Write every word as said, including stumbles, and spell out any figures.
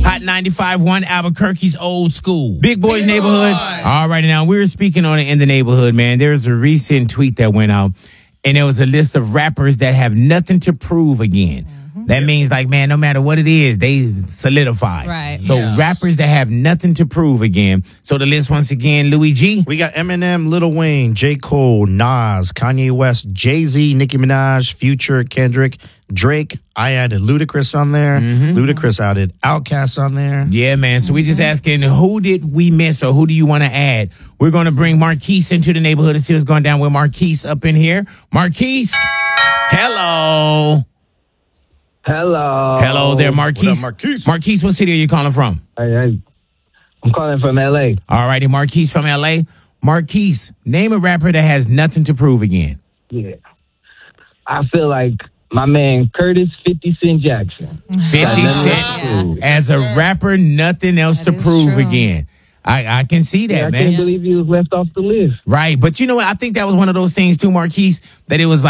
Hot ninety-five point one Albuquerque's old school. Big Boys Big Neighborhood. Boy. All right, now we were speaking on it in the neighborhood, man. There's a recent tweet that went out, and there was a list of rappers that have nothing to prove again. That means, like, man, no matter what it is, they solidify. Right. So yes. rappers that have nothing to prove again. So the list once again, Louis G. We got Eminem, Lil Wayne, J. Cole, Nas, Kanye West, Jay-Z, Nicki Minaj, Future, Kendrick, Drake. I added Ludacris on there. Mm-hmm. Ludacris added Outkast on there. Yeah, man. So we just asking, who did we miss or who do you want to add? We're going to bring Marquise into the neighborhood and see what's going down with Marquise up in here. Marquise, hello. Hello. Hello there, Marquise. What up, Marquise? Marquise, what city are you calling from? I, I, I'm calling from L A. All righty, Marquise from L A. Marquise, name a rapper that has nothing to prove again. Yeah. I feel like my man Curtis fifty Cent Jackson. fifty Cent. As a rapper, nothing else That to is prove true. again. I, I can see that, Yeah, I man. can't believe he was left off the list. Right. But you know what? I think that was one of those things too, Marquise, that it was like,